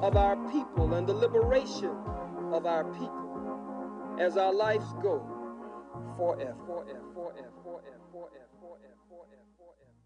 of our people and the liberation of our people as our lives go forever, forever, forever, forever, forever, forever, forever, forever.